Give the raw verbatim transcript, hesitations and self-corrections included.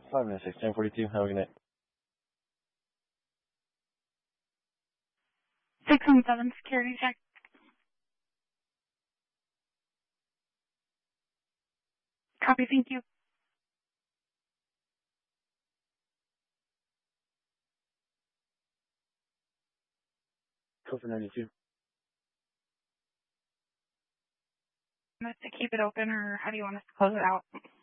Five minutes, six, ten forty-two. Have a good night. Six one seven security check. Copy, thank you. Go for ninety-two. Want us to keep it open, or how do you want us to close it out?